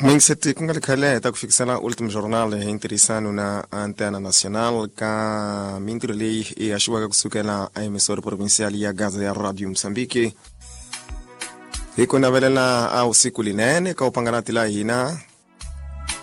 Mwenyekiti kungalikale takufikisana ultimo jornal interessano na antena nacional ka mintrili e ashuka kusukela a emissora provincial ya Gaza ya Radio Msambiki. Iko na velela au siku linene ka upanganati la hina